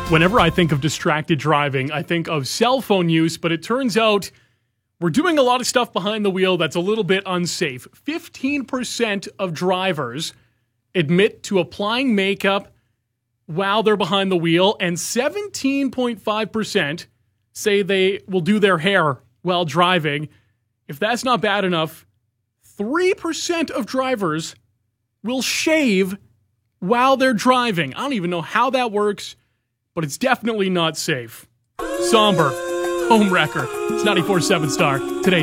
Whenever I think of distracted driving, I think of cell phone use, but it turns out we're doing a lot of stuff behind the wheel that's a little bit unsafe. 15% of drivers admit to applying makeup while they're behind the wheel, and 17.5% say they will do their hair while driving. If that's not bad enough, 3% of drivers will shave while they're driving. I don't even know how that works, but it's definitely not safe. Somber. Home wrecker. It's 94.7 Star. Today.